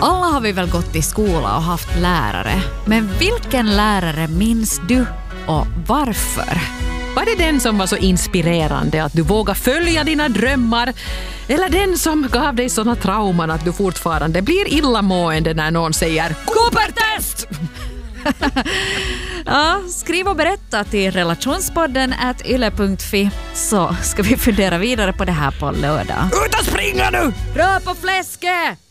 Alla har vi väl gått i skola och haft lärare. Men vilken lärare minns du och varför? Var det den som var så inspirerande att du vågar följa dina drömmar? Eller den som gav dig såna trauman att du fortfarande blir illamående när någon säger Cooper-test? Ja, skriv och berätta till relationspodden@yle.fi så ska vi fundera vidare på det här på lördag. Ut och springa nu! Rör på fläsket!